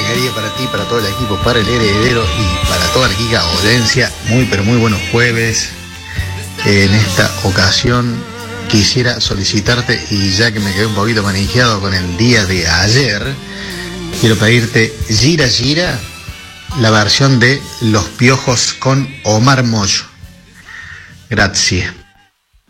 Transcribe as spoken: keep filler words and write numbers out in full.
quería para ti, para todo el equipo, para el heredero y para toda la Kika audiencia. Muy, pero muy buenos jueves. En esta ocasión quisiera solicitarte, y ya que me quedé un poquito manejado con el día de ayer, quiero pedirte Gira Gira, la versión de Los Piojos con Omar Mollo. Gracias.